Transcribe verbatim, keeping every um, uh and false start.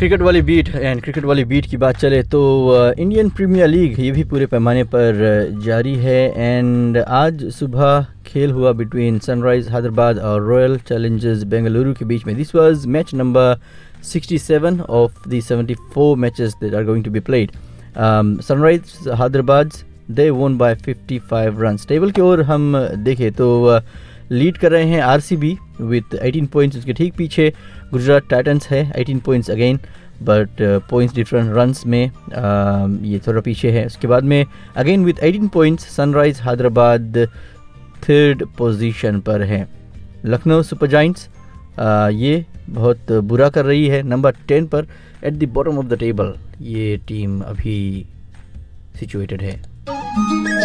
Cricket वाली beat and cricket वाली beat की बात चले तो इंडियन प्रीमियर लीग ये भी पूरे पैमाने पर जारी है एंड आज सुबह खेल हुआ बिटवीन सनराइज हैदराबाद और रॉयल चैलेंजर्स बेंगलुरु के बीच में. This was match number sixty-seven of the seventy-four matches that are going to be played. Sunrise Hyderabad दे वोन बाय fifty-five रन्स. टेबल की ओर हम देखें तो लीड कर रहे हैं आरसीबी विथ eighteen पॉइंट्स. उसके ठीक पीछे गुजरात टाइटंस है eighteen points again, but points different runs में uh, ये थोड़ा पीछे है. उसके बाद में again with eighteen points sunrise Hyderabad third position पर है. लखनऊ सुपर जायंट्स uh, ये बहुत बुरा कर रही है, नंबर टेन पर at the bottom of the table ये टीम अभी सिचुएटेड है.